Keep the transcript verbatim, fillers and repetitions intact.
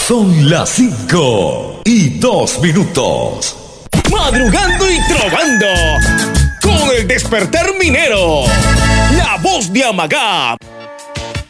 Son las cinco y dos minutos. Madrugando y trovando con el despertar minero. La voz de Amagá.